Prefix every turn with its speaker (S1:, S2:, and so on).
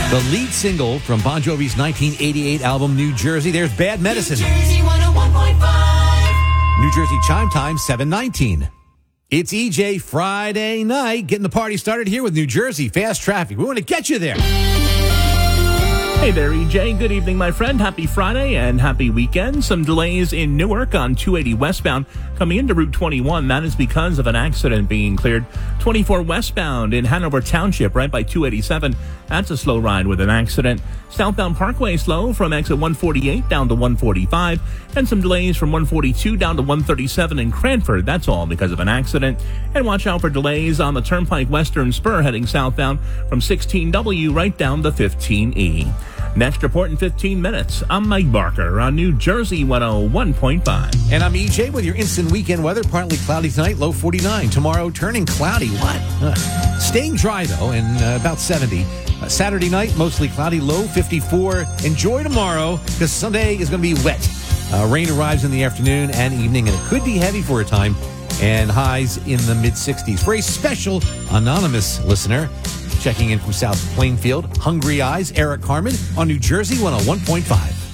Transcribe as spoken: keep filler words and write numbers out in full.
S1: The lead single from Bon Jovi's nineteen eighty-eight album, New Jersey. There's Bad Medicine.
S2: New Jersey one oh one point five.
S1: New Jersey chime time, seven nineteen. It's E J Friday night, getting the party started here with New Jersey Fast Traffic. We want to get you there.
S3: Hey there, E J. Good evening, my friend. Happy Friday and happy weekend. Some delays in Newark on two eighty westbound coming into Route twenty-one. That is because of an accident being cleared. twenty-four westbound in Hanover Township, right by two eighty-seven. That's a slow ride with an accident. Southbound Parkway slow from exit one forty-eight down to one forty-five. And some delays from one forty-two down to one thirty-seven in Cranford. That's all because of an accident. And watch out for delays on the Turnpike Western Spur heading southbound from sixteen W right down to fifteen E. Next report in fifteen minutes. I'm Mike Barker on New Jersey one oh one point five.
S1: And I'm E J with your instant weekend weather. Partly cloudy tonight, low forty-nine. Tomorrow, turning cloudy. What? Uh, staying dry, though, and uh, about seventy. Uh, Saturday night, mostly cloudy, low fifty-four. Enjoy tomorrow, because Sunday is going to be wet. Uh, rain arrives in the afternoon and evening, and it could be heavy for a time, and highs in the mid-sixties. For a special anonymous listener, checking in from South Plainfield, Hungry Eyes, Eric Carmen on New Jersey one oh one point five.